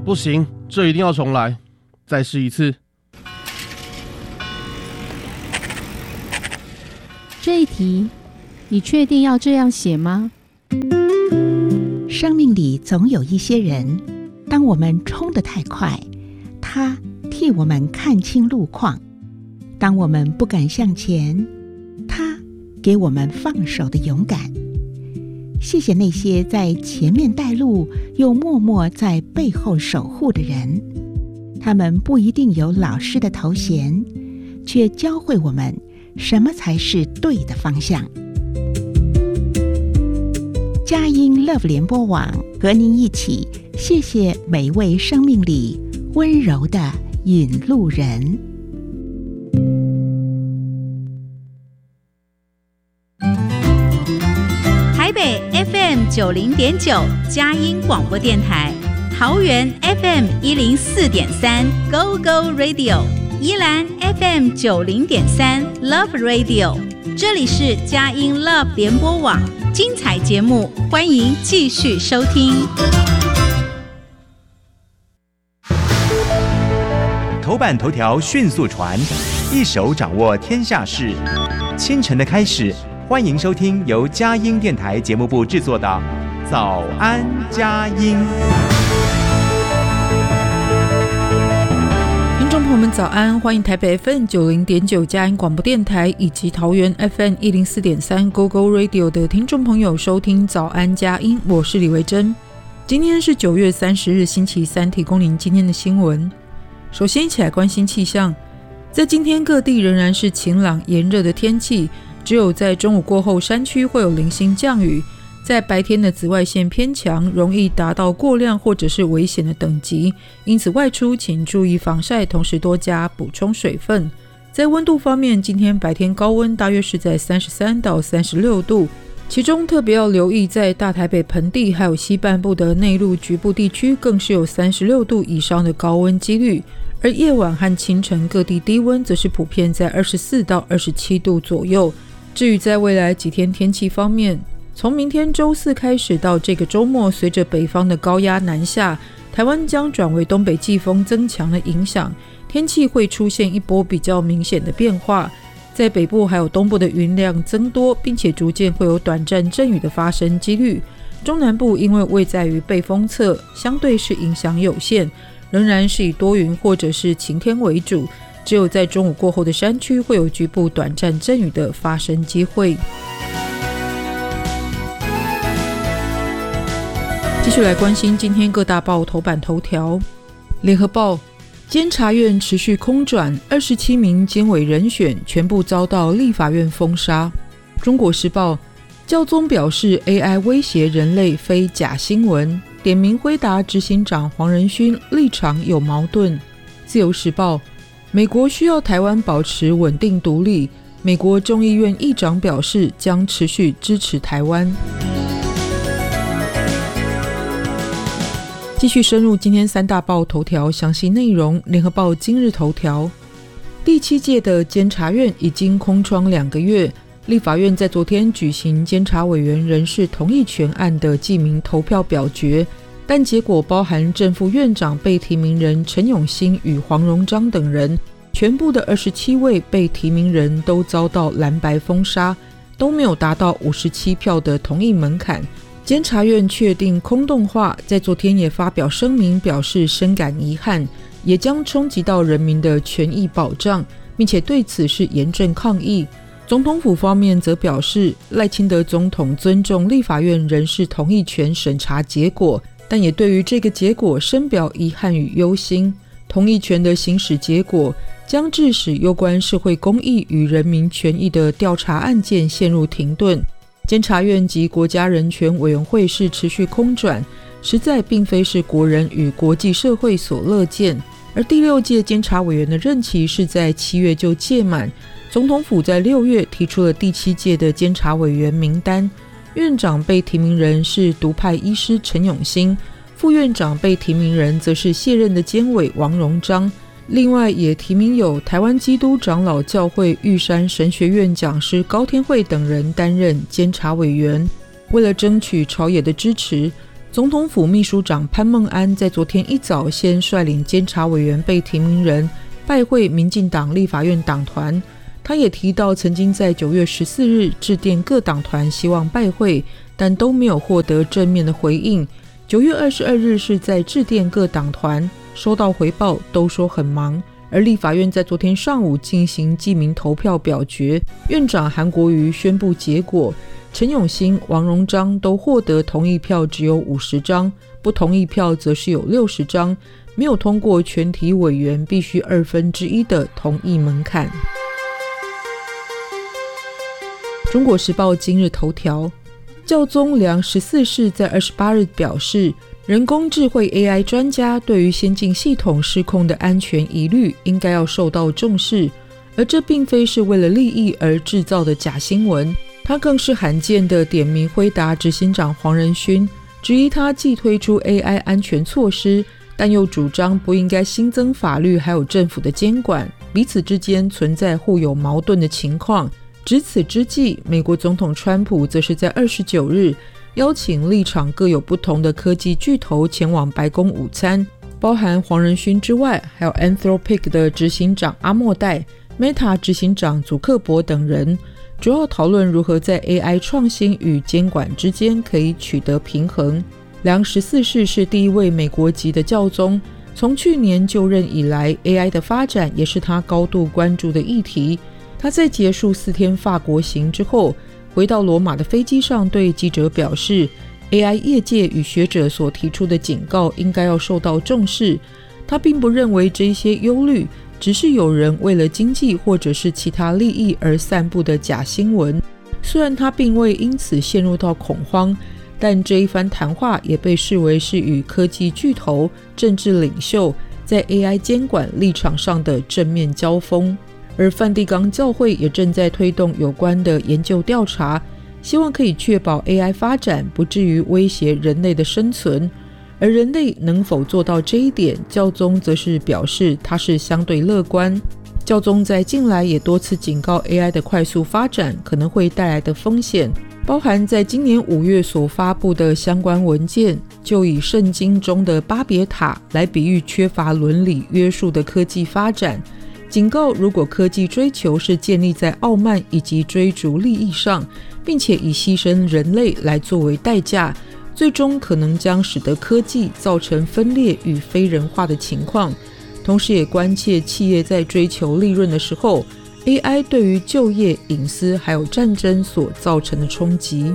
不行，这一定要重来，再试一次。 这一题，你确定要这样写吗？ 生命里总有一些人，当我们冲得太快，他替我们看清路况；当我们不敢向前，他给我们放手的勇敢。谢谢那些在前面带路又默默在背后守护的人，他们不一定有老师的头衔，却教会我们什么才是对的方向。佳音 Love 联播网和您一起谢谢每一位生命里温柔的引路人。 台北 FM 90.9佳音广播电台，桃园 FM 104.3 Go Go Radio， 宜兰 FM 90.3 Love Radio， 这里是佳音 Love 联播网，精彩节目欢迎继续收听。 头版头条迅速传，一手掌握天下事。清晨的开始，欢迎收听由佳音电台节目部制作的《早安佳音》。 听众朋友们早安，欢迎台北 FM 90.9佳音广播电台以及桃园 FM 104.3 Go Go Radio 的听众朋友收听早安佳音，我是李维珍。今天是9月30日星期三，提供您今天的新闻。首先一起来关心气象，在今天各地仍然是晴朗炎热的天气，只有在中午过后山区会有零星降雨，在白天的紫外线偏强，容易达到过量或者是危险的等级，因此外出请注意防晒，同时多加补充水分。在温度方面，今天白天高温大约是在33到36度，其中特别要留意在大台北盆地还有西半部的内陆局部地区更是有36度以上的高温几率，而夜晚和清晨各地低温则是普遍在24到27度左右。至于在未来几天天气方面，从明天周四开始到这个周末，随着北方的高压南下，台湾将转为东北季风增强的影响，天气会出现一波比较明显的变化。在北部还有东部的云量增多，并且逐渐会有短暂阵雨的发生几率。中南部因为位在于背风侧，相对是影响有限，仍然是以多云或者是晴天为主，只有在中午过后的山区会有局部短暂阵雨的发生机会。继续来关心今天各大报头版头条。联合报，监察院持续空转，27名监委人选全部遭到立法院封杀。中国时报，教宗表示 AI 威胁人类非假新闻，点名辉达执行长黄仁勋立场有矛盾。自由时报，美国需要台湾保持稳定独立，美国众议院议长表示将持续支持台湾。继续深入今天三大报头条详细内容。联合报今日头条，第7届的监察院已经空窗2个月，立法院在昨天举行监察委员人事同意权案的记名投票表决，但结果包含正副院长被提名人陈永新与黄荣章等人，全部的27位被提名人都遭到蓝白封杀，都没有达到57票的同意门槛。监察院确定空洞化，在昨天也发表声明表示深感遗憾，也将冲击到人民的权益保障，并且对此是严正抗议。总统府方面则表示，赖清德总统尊重立法院人事同意权审查结果，但也对于这个结果深表遗憾与忧心。同意权的行使结果将致使有关社会公益与人民权益的调查案件陷入停顿。监察院及国家人权委员会是持续空转，实在并非是国人与国际社会所乐见。而第6届监察委员的任期是在7月就届满，总统府在6月提出了第7届的监察委员名单，院长被提名人是独派医师陈永新，副院长被提名人则是卸任的监委王荣章。另外也提名有台湾基督长老教会玉山神学院讲师高天惠等人担任监察委员。为了争取朝野的支持， 总统府秘书长潘孟安在昨天一早先率领监察委员被提名人拜会民进党立法院党团。他也提到曾经在9月14日致电各党团希望拜会，但都没有获得正面的回应。9月22日是在致电各党团，收到回报都说很忙。而立法院在昨天上午进行记名投票表决，院长韩国瑜宣布结果，陈永兴、王荣章都获得同意票只有50张，不同意票则是有60张，没有通过全体委员必须1/2的同意门槛。中国时报今日头条，教宗良14世在28日表示，人工智慧 AI 专家对于先进系统失控的安全疑虑应该要受到重视，而这并非是为了利益而制造的假新闻。他更是罕见的点名辉达执行长黄仁勋，质疑他既推出 AI 安全措施，但又主张不应该新增法律还有政府的监管，彼此之间存在互有矛盾的情况。值此之际，美国总统川普则是在29日邀请立场各有不同的科技巨头前往白宫午餐，包含黄仁勋之外，还有 Anthropic 的执行长阿莫代、Meta 执行长祖克伯等人，主要讨论如何在 AI 创新与监管之间可以取得平衡。良14世是第一位美国籍的教宗，从去年就任以来 AI 的发展也是他高度关注的议题。他在结束4天法国行之后，回到罗马的飞机上对记者表示， AI 业界与学者所提出的警告应该要受到重视。他并不认为这些忧虑只是有人为了经济或者是其他利益而散布的假新闻。虽然他并未因此陷入到恐慌，但这一番谈话也被视为是与科技巨头、政治领袖在 AI 监管立场上的正面交锋。而梵蒂冈教会也正在推动有关的研究调查，希望可以确保 AI 发展不至于威胁人类的生存。而人类能否做到这一点，教宗则是表示他是相对乐观。教宗在近来也多次警告 AI 的快速发展可能会带来的风险，包含在今年5月所发布的相关文件，就以圣经中的巴别塔来比喻缺乏伦理约束的科技发展，警告如果科技追求是建立在傲慢以及追逐利益上，并且以牺牲人类来作为代价，最终可能将使得科技造成分裂与非人化的情况。同时也关切企业在追求利润的时候， AI 对于就业、隐私还有战争所造成的冲击。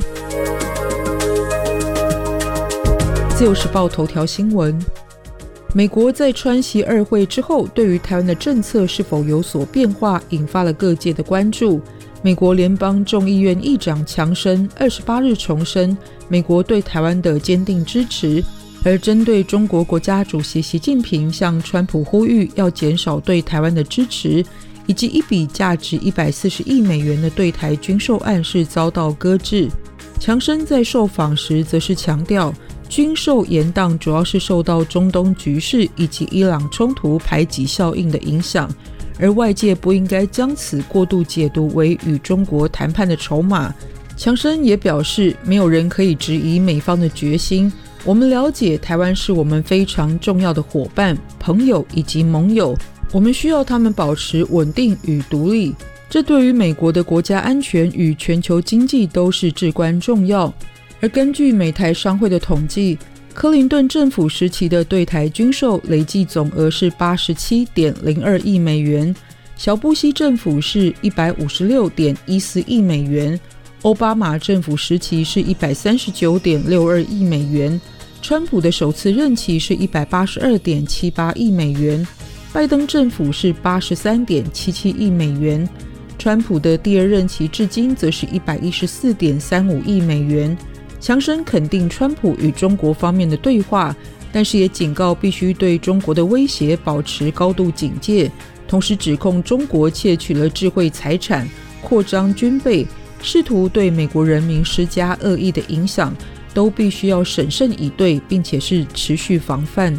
自由时报头条新闻，美国在川习2会之后，对于台湾的政策是否有所变化，引发了各界的关注。美国联邦众议院议长强生28日重申美国对台湾的坚定支持，而针对中国国家主席习近平向川普呼吁要减少对台湾的支持，以及一笔价值140亿美元的对台军售案是遭到搁置。强生在受访时则是强调，军售延宕主要是受到中东局势以及伊朗冲突排挤效应的影响，而外界不应该将此过度解读为与中国谈判的筹码。强生也表示，没有人可以质疑美方的决心，我们了解台湾是我们非常重要的伙伴、朋友以及盟友，我们需要他们保持稳定与独立，这对于美国的国家安全与全球经济都是至关重要。而根据美台商会的统计，克林顿政府时期的对台军售累计总额是 87.02 亿美元，小布希政府是 156.14 亿美元，奥巴马政府时期是 139.62 亿美元，川普的首次任期是 182.78 亿美元，拜登政府是 83.77 亿美元，川普的第二任期至今则是 114.35 亿美元。强生肯定川普与中国方面的对话，但是也警告必须对中国的威胁保持高度警戒，同时指控中国窃取了智慧财产、扩张军备，试图对美国人民施加恶意的影响，都必须要审慎以对，并且是持续防范。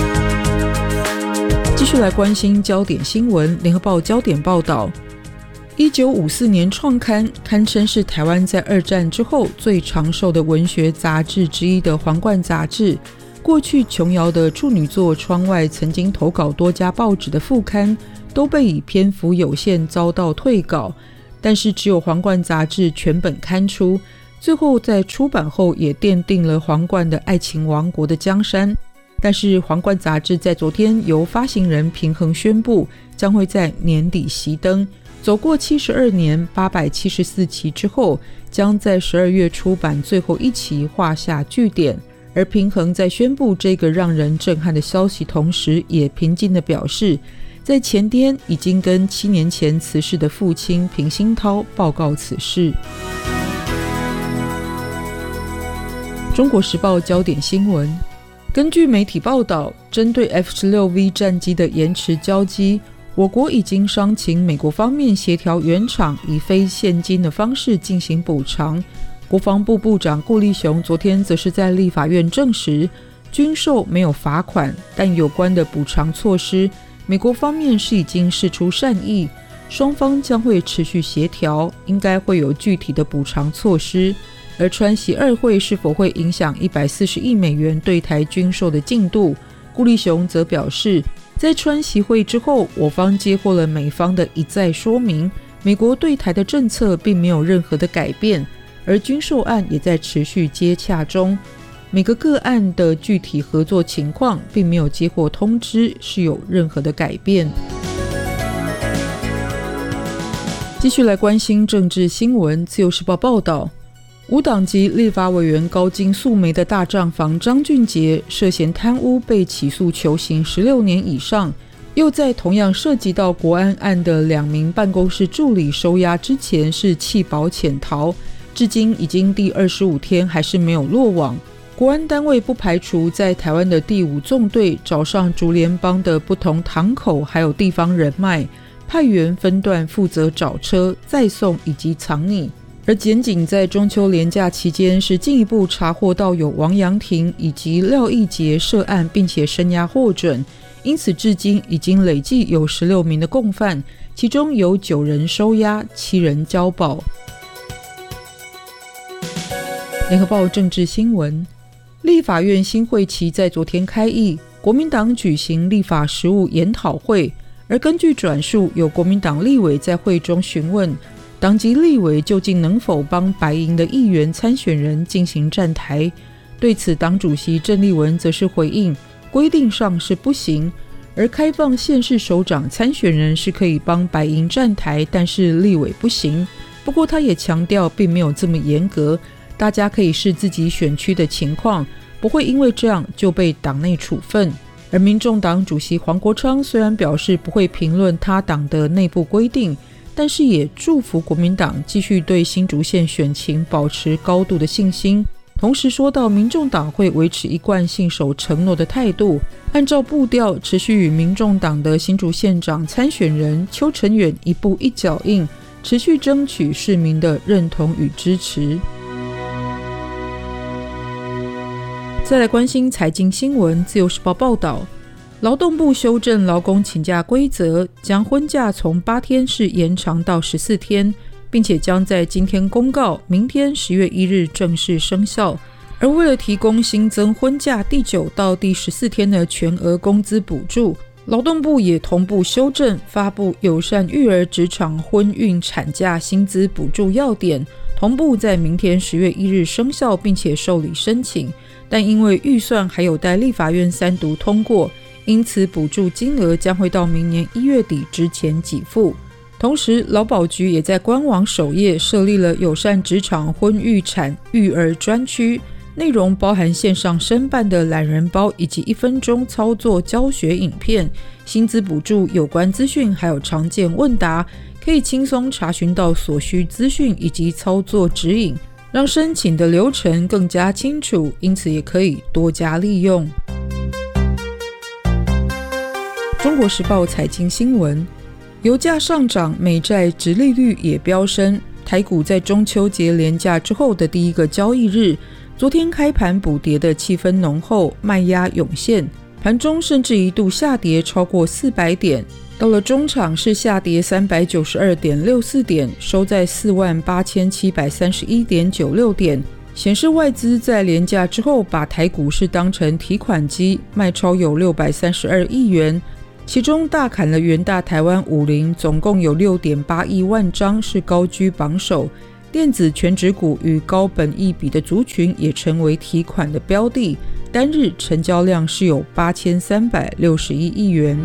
继续来关心焦点新闻，联合报焦点报道， 1954年创刊，堪称是台湾在二战之后最长寿的文学杂志之一的皇冠杂志。过去琼瑶的处女作《窗外》曾经投稿多家报纸的副刊，都被以篇幅有限遭到退稿，但是只有皇冠杂志全本刊出，最后在出版后也奠定了皇冠的爱情王国的江山。但是皇冠杂志在昨天由发行人平衡宣布，将会在年底熄灯，走过72年874期之后，将在12月出版最后一期，画下句点。而平衡在宣布这个让人震撼的消息同时，也平静地表示，在前天已经跟7年前辞世的父亲平鑫涛报告此事。中国时报焦点新闻，根据媒体报道，针对 F-16V 战机的延迟交机，我国已经商请美国方面协调原厂以非现金的方式进行补偿。国防部部长顾立雄昨天则是在立法院证实，军售没有罚款，但有关的补偿措施，美国方面是已经释出善意，双方将会持续协调，应该会有具体的补偿措施。而川习二会是否会影响140亿美元对台军售的进度，顾立雄则表示，在川习会之后，我方接获了美方的一再说明，美国对台的政策并没有任何的改变，而军售案也在持续接洽中，每个个案的具体合作情况并没有接获通知是有任何的改变。继续来关心政治新闻，自由时报报道，无党籍立法委员高金素梅的大账房张俊杰涉嫌贪污被起诉求刑16年以上，又在同样涉及到国安案的2名办公室助理收押之前是弃保潜逃，至今已经第25天还是没有落网。国安单位不排除在台湾的第5纵队找上竹联帮的不同堂口还有地方人脉，派员分段负责找车、载送以及藏匿。而检警在中秋连假期间是进一步查获到有王阳廷以及廖义杰涉案，并且声押获准，因此至今已经累计有16名的共犯，其中有9人收押，7人交保。联合报政治新闻，立法院新会期在昨天开议，国民党举行立法实务研讨会，而根据转述，有国民党立委在会中询问，党籍立委究竟能否帮白营的议员参选人进行站台？对此，党主席郑丽文则是回应，规定上是不行，而开放县市首长参选人是可以帮白营站台，但是立委不行。不过他也强调，并没有这么严格，大家可以视自己选区的情况，不会因为这样就被党内处分。而民众党主席黄国昌虽然表示不会评论他党的内部规定，但是也祝福国民党继续对新竹县选情保持高度的信心，同时说到民众党会维持一贯信守承诺的态度，按照步调持续与民众党的新竹县长参选人邱成远一步一脚印，持续争取市民的认同与支持。再来关心财经新闻，自由时报报道，劳动部修正劳工请假规则，将婚假从8天是延长到14天，并且将在今天公告，明天10月1日正式生效。而为了提供新增婚假第9到第14天的全额工资补助，劳动部也同步修正发布友善育儿职场婚孕产假薪资补助要点，同步在明天10月1日生效，并且受理申请。但因为预算还有待立法院3读通过，因此补助金额将会到明年1月底之前给付。同时，劳保局也在官网首页设立了友善职场婚育产育儿专区，内容包含线上申办的懒人包以及1分钟操作教学影片、薪资补助有关资讯，还有常见问答，可以轻松查询到所需资讯以及操作指引，让申请的流程更加清楚，因此也可以多加利用。中国时报财经新闻，油价上涨，美债殖利率也飙升。台股在中秋节连假之后的第一个交易日，昨天开盘补跌的气氛浓厚，卖压涌现，盘中甚至一度下跌超过400点， 到了中场是下跌 392.64 点，收在 48,731.96 点，显示外资在连假之后把台股市当成提款机，卖超有632亿元，其中大砍了元大台湾50，总共有 6.8 亿万张，是高居榜首。电子全指股与高本益比的族群也成为提款的标的，单日成交量是有8361亿元。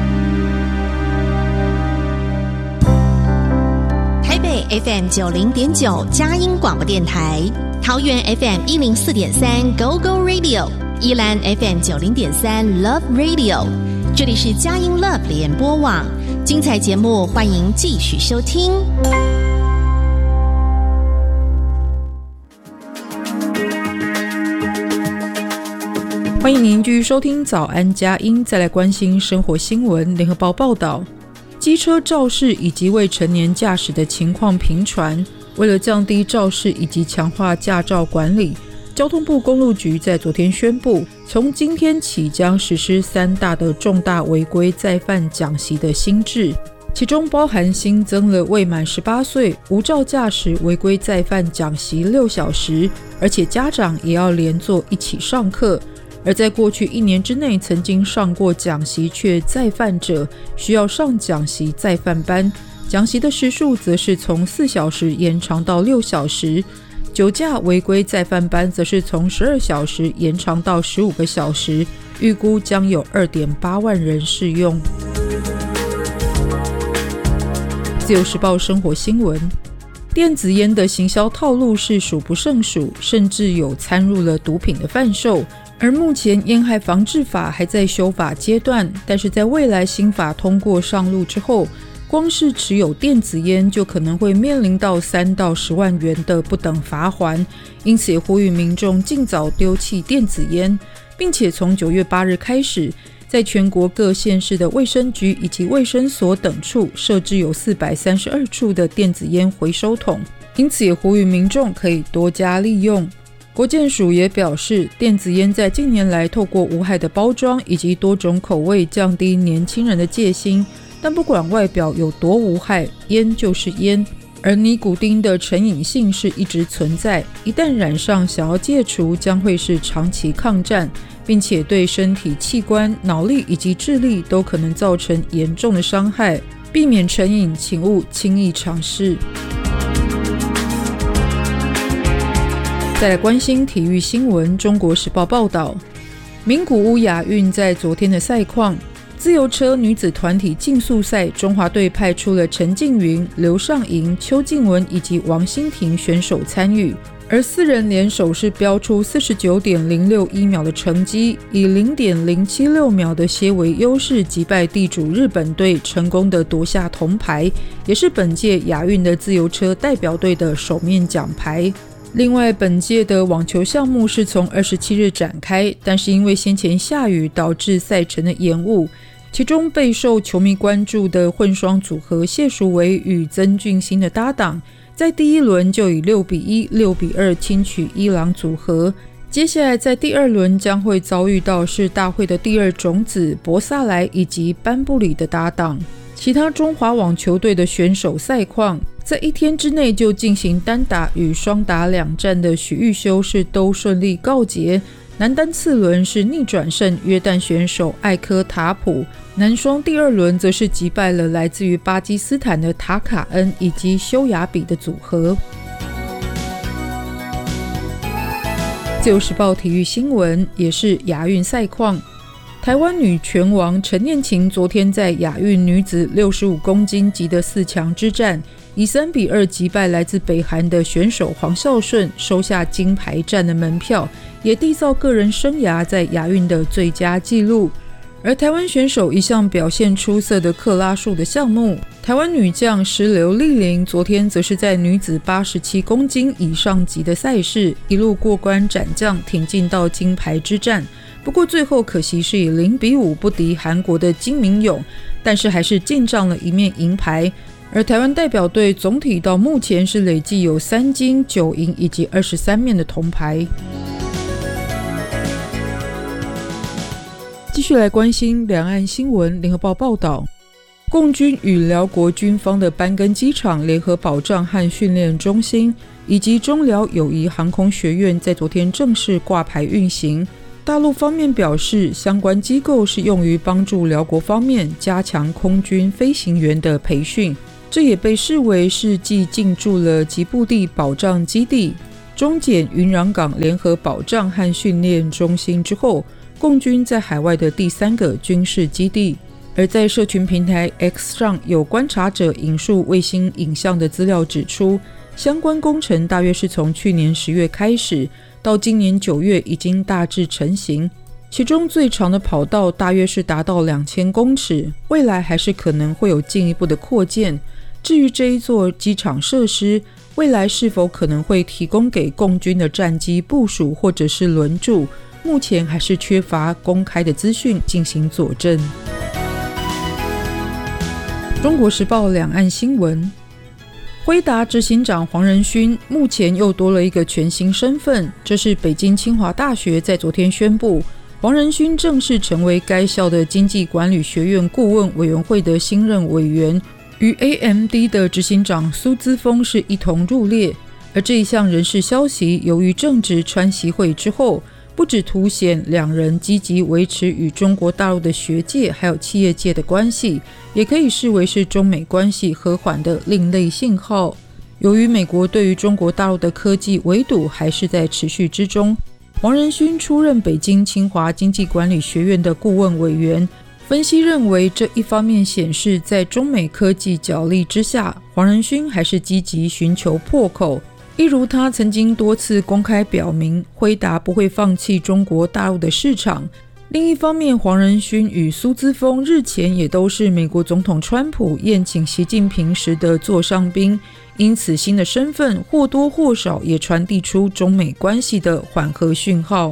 台北 FM 90.9佳音广播电台，桃园 FM 104.3 Go Go Radio， 宜兰 FM 90.3 Love Radio， 这里是佳音 Love 联播网，精彩节目欢迎继续收听。 欢迎您继续收听早安佳音，再来关心生活新闻。联合报报道，机车肇事以及未成年驾驶的情况频传，为了降低肇事以及强化驾照管理，交通部公路局在昨天宣布，从今天起将实施3大的重大违规再犯奖习的新制，其中包含新增了未满18岁无照驾驶违规再犯奖习6小时，而且家长也要连坐一起上课。而在过去1年之内曾经上过讲习却再犯者，需要上讲习再犯班，讲习的时数则是从4小时延长到6小时，酒驾违规再犯班则是从12小时延长到15个小时，预估将有 2.8 万人适用。自由时报生活新闻，电子烟的行销套路是数不胜数，甚至有掺入了毒品的贩售。而目前烟害防治法还在修法阶段，但是在未来新法通过上路之后，光是持有电子烟就可能会面临到3到10万元的不等罚锾，因此也呼吁民众尽早丢弃电子烟，并且从9月8日开始，在全国各县市的卫生局以及卫生所等处设置有432处的电子烟回收桶，因此也呼吁民众可以多加利用。国健署也表示，电子烟在近年来透过无害的包装以及多种口味降低年轻人的戒心，但不管外表有多无害，烟就是烟，而尼古丁的成瘾性是一直存在，一旦染上想要戒除将会是长期抗战，并且对身体器官、脑力以及智力都可能造成严重的伤害，避免成瘾请勿轻易尝试。再来关心体育新闻，中国时报报道，名古屋亚运在昨天的赛况，自由车女子团体竞速赛，中华队派出了陈静云、刘尚莹、邱静雯以及王欣婷选手参与，而4人联手是标出 49.061 秒的成绩，以 0.076 秒的些微优势击败地主日本队，成功的夺下铜牌，也是本届亚运的自由车代表队的首面奖牌。另外，本届的网球项目是从27日展开，但是因为先前下雨导致赛程的延误，其中备受球迷关注的混双组合谢淑薇与曾俊欣的搭档，在第一轮就以6-1、6-2轻取伊朗组合，接下来在第2轮将会遭遇到是大会的第2种子博萨莱以及班布里的搭档。其他中华网球队的选手赛况，在1天之内就进行单打与双打2战的许育修是都顺利告捷，男单次轮是逆转胜约旦选手艾科塔普，男双第2轮则是击败了来自于巴基斯坦的塔卡恩以及修雅比的组合。自由时报体育新闻也是亚运赛况，台湾女拳王陈念琴昨天在亚运女子65公斤级的4强之战，以3-2击败来自北韩的选手黄孝顺，收下金牌战的门票，也缔造个人生涯在亚运的最佳纪录。而台湾选手一项表现出色的克拉数的项目，台湾女将石榴丽玲昨天则是在女子87公斤以上级的赛事一路过关斩将，挺进到金牌之战。不过最后可惜是以0-5不敌韩国的金明勇，但是还是进账了一面银牌。而台湾代表队总体到目前是累计有3金9银以及23面的铜牌。继续来关心两岸新闻，联合报报道， 共军与辽国军方的班根机场联合保障和训练中心以及中辽友谊航空学院在昨天正式挂牌运行。大陆方面表示，相关机构是用于帮助辽国方面加强空军飞行员的培训，这也被视为是继进驻了吉布地保障基地、中检云壤港联合保障和训练中心之后，共军在海外的第3个军事基地。而在社群平台 X 上，有观察者引述卫星影像的资料指出，相关工程大约是从去年10月开始，到今年9月已经大致成型，其中最长的跑道大约是达到2000公尺，未来还是可能会有进一步的扩建。至于这一座机场设施，未来是否可能会提供给共军的战机部署或者是轮驻，目前还是缺乏公开的资讯进行佐证。中国时报两岸新闻，辉达执行长黄仁勋目前又多了一个全新身份，这是北京清华大学在昨天宣布，黄仁勋正式成为该校的经济管理学院顾问委员会的新任委员，与 AMD 的执行长苏姿丰是一同入列。而这一项人事消息，由于正值川习会之后，不只凸显两人积极维持与中国大陆的学界还有企业界的关系，也可以视为是中美关系和缓的另类信号。由于美国对于中国大陆的科技围堵还是在持续之中，黄仁勋出任北京清华经济管理学院的顾问委员。分析认为，这一方面显示在中美科技角力之下，黄仁勋还是积极寻求破口。例如他曾经多次公开表明，辉达不会放弃中国大陆的市场。另一方面，黄仁勋与苏姿丰日前也都是美国总统川普宴请习近平时的座上宾，因此新的身份或多或少也传递出中美关系的缓和讯号。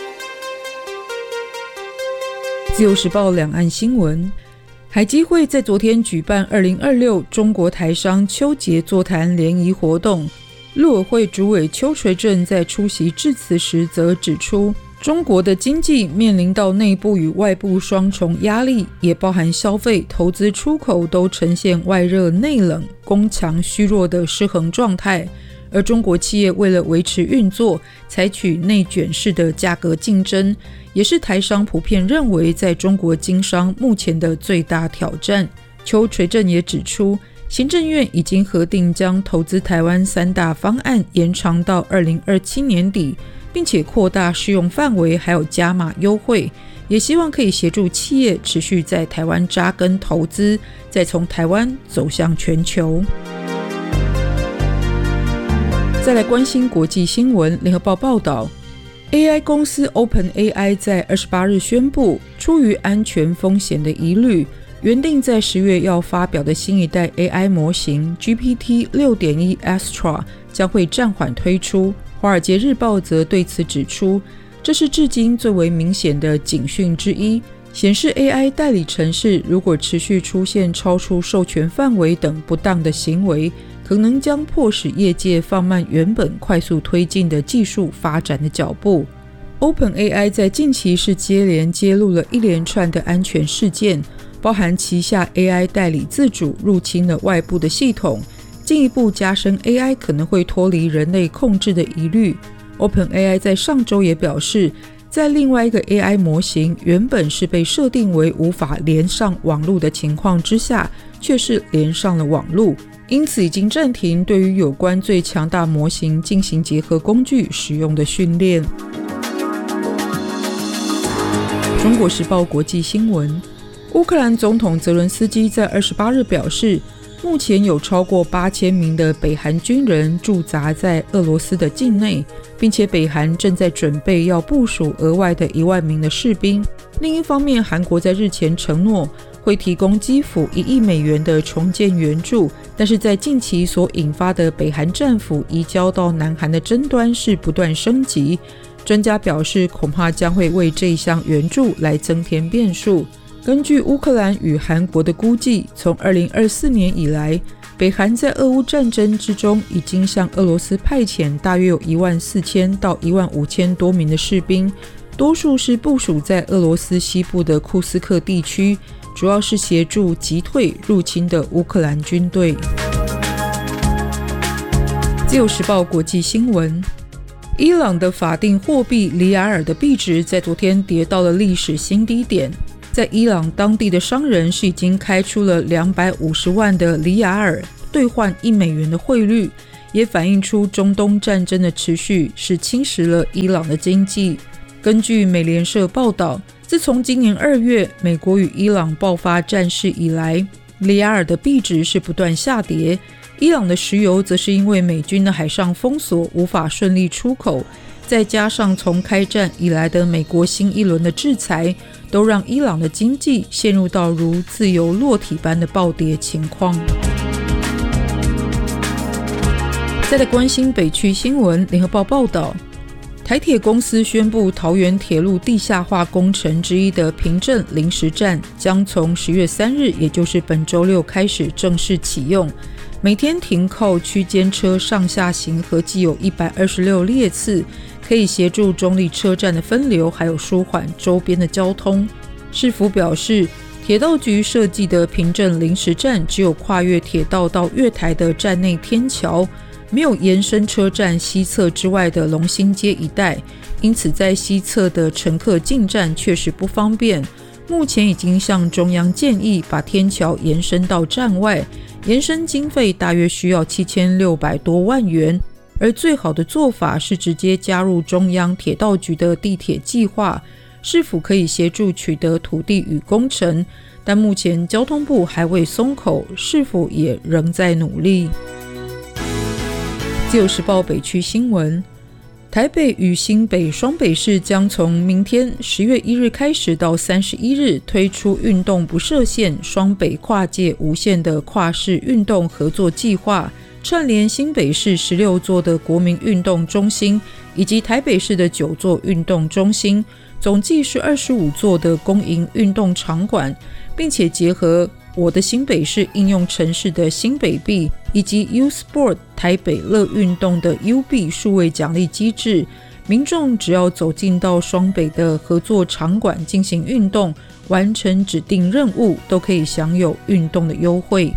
自由时报两岸新闻，海基会在昨天举办2026中国台商秋节座谈联谊活动。陆委会主委邱垂正在出席致辞时则指出，中国的经济面临到内部与外部双重压力，也包含消费、投资、出口都呈现外热内冷、供强虚弱的失衡状态。而中国企业为了维持运作，采取内卷式的价格竞争，也是台商普遍认为在中国经商目前的最大挑战。邱垂正也指出，行政院已经核定将投资台湾3大方案延长到2027年底，并且扩大适用范围，还有加码优惠，也希望可以协助企业持续在台湾扎根投资，再从台湾走向全球。再来关心国际新闻，联合报报道， AI 公司 OpenAI 在28日宣布，出于安全风险的疑虑，原定在10月要发表的新一代 AI 模型 GPT 6.1 Astra 将会暂缓推出。华尔街日报则对此指出，这是至今最为明显的警讯之一，显示 AI 代理程式如果持续出现超出授权范围等不当的行为，可能将迫使业界放慢原本快速推进的技术发展的脚步。OpenAI 在近期是接连揭露了一连串的安全事件，包含旗下 AI 代理自主入侵了外部的系统，进一步加深 AI 可能会脱离人类控制的疑虑。OpenAI 在上周也表示，在另外一个 AI 模型原本是被设定为无法连上网路的情况之下，却是连上了网路，因此已经暂停对于有关最强大模型进行结合工具使用的训练。中国时报国际新闻，乌克兰总统泽伦斯基在28日表示，目前有超过8000名的北韩军人驻扎在俄罗斯的境内，并且北韩正在准备要部署额外的1万名的士兵。另一方面，韩国在日前承诺会提供基辅1亿美元的重建援助，但是在近期所引发的北韩战俘移交到南韩的争端是不断升级。专家表示，恐怕将会为这一项援助来增添变数。根据乌克兰与韩国的估计，从2024年以来，北韩在俄乌战争之中已经向俄罗斯派遣大约有14000到15000多名的士兵，多数是部署在俄罗斯西部的库斯克地区， 主要是协助击退入侵的乌克兰军队。自由时报国际新闻，伊朗的法定货币里亚尔的币值在昨天跌到了历史新低点。在伊朗当地的商人是已经开出了250万的里亚尔兑换1美元的汇率，也反映出中东战争的持续是侵蚀了伊朗的经济。根据美联社报道，自从今年2月美国与伊朗爆发战事以来，里亚尔的币值是不断下跌。伊朗的石油则是因为美军的海上封锁无法顺利出口，再加上从开战以来的美国新一轮的制裁，都让伊朗的经济陷入到如自由落体般的暴跌情况。再来关心北区新闻，联合报报道，台铁公司宣布桃园铁路地下化工程之一的平镇临时站将从10月3日，也就是本周六开始正式启用，每天停靠区间车上下行合计有126列次，可以协助中立车站的分流，还有舒缓周边的交通。市府表示，铁道局设计的平镇临时站只有跨越铁道到月台的站内天桥，没有延伸车站西侧之外的龙兴街一带，因此在西侧的乘客进站确实不方便。目前已经向中央建议把天桥延伸到站外，延伸经费大约需要7600多万元，而最好的做法是直接加入中央铁道局的地铁计划，市府可以协助取得土地与工程，但目前交通部还未松口，市府也仍在努力。自由时报北区新闻，台北与新北双北市将从明天10月1日开始到31日推出运动不设限双北跨界无限的跨市运动合作计划，串联新北市16座的国民运动中心以及台北市的9座运动中心，总计是25座的公营运动场馆，并且结合我的新北市应用程式的新北币以及 U-Sport 台北乐运动的 U 币数位奖励机制，民众只要走进到双北的合作场馆进行运动，完成指定任务，都可以享有运动的优惠。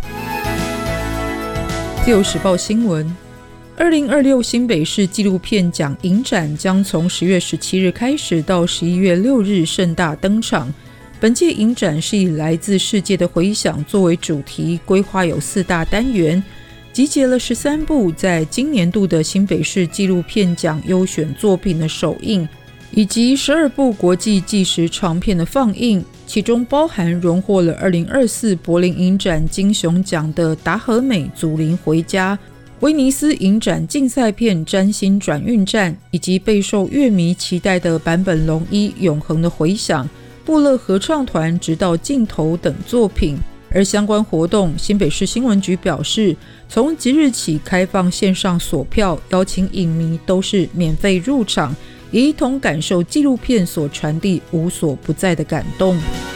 自由时报新闻，2026新北市纪录片奖影展将从10月17日开始到11月6日盛大登场。本届影展是以来自世界的回响作为主题，规划有4大单元，集结了13部在今年度的新北市纪录片奖优选作品的首映，以及12部国际纪实长片的放映，其中包含荣获了2024柏林影展金熊奖的达和美祖灵回家、威尼斯影展竞赛片占星转运站，以及备受乐迷期待的坂本龙一永恒的回响、部落合唱团直到尽头等作品。而相关活动，新北市新闻局表示，从即日起开放线上索票，邀请影迷都是免费入场，也一同感受纪录片所传递无所不在的感动。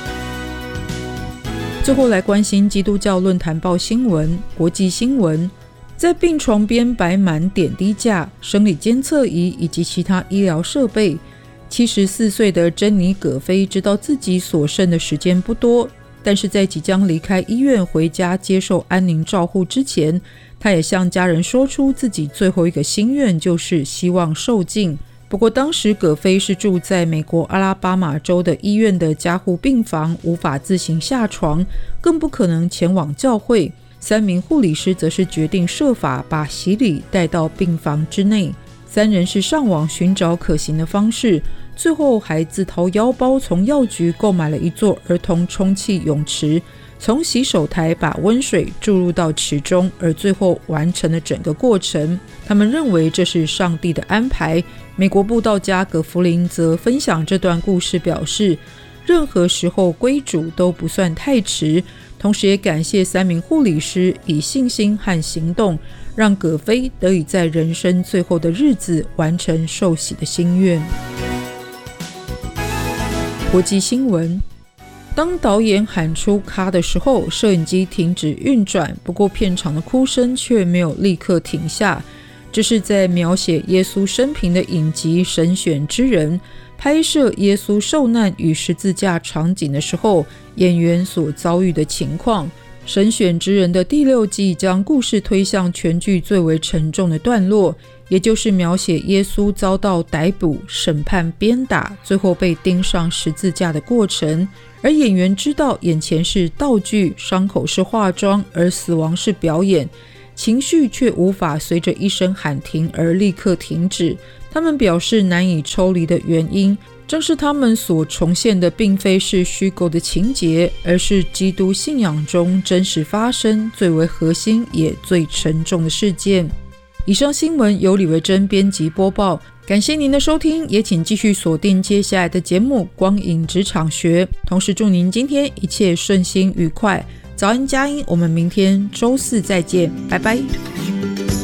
最后来关心基督教论坛报新闻、国际新闻。在病床边摆满点滴架、生理监测仪以及其他医疗设备。74岁的珍妮·葛菲知道自己所剩的时间不多，但是在即将离开医院回家接受安宁照护之前，她也向家人说出自己最后一个心愿，就是希望受尽。不过当时葛菲是住在美国阿拉巴马州的医院的加护病房，无法自行下床，更不可能前往教会。3名护理师则是决定设法把洗礼带到病房之内。3人是上网寻找可行的方式，最后还自掏腰包从药局购买了一座儿童充气泳池，从洗手台把温水注入到池中，而最后完成了整个过程。他们认为这是上帝的安排。美国布道家葛弗林则分享这段故事，表示任何时候归主都不算太迟，同时也感谢3名护理师以信心和行动，让葛菲得以在人生最后的日子完成受洗的心愿。国际新闻，当导演喊出咔的时候，摄影机停止运转，不过片场的哭声却没有立刻停下。这是在描写耶稣生平的影集《神选之人》， 拍摄耶稣受难与十字架场景的时候，演员所遭遇的情况。神选之人的第6季将故事推向全剧最为沉重的段落，也就是描写耶稣遭到逮捕、审判、鞭打，最后被钉上十字架的过程。而演员知道眼前是道具，伤口是化妆，而死亡是表演，情绪却无法随着一声喊停而立刻停止。他们表示难以抽离的原因，正是他们所重现的并非是虚构的情节，而是基督信仰中真实发生、最为核心也最沉重的事件。以上新闻由李维珍编辑播报，感谢您的收听，也请继续锁定接下来的节目《光影职场学》，同时祝您今天一切顺心愉快。早安佳音，我们明天周4再见，拜拜。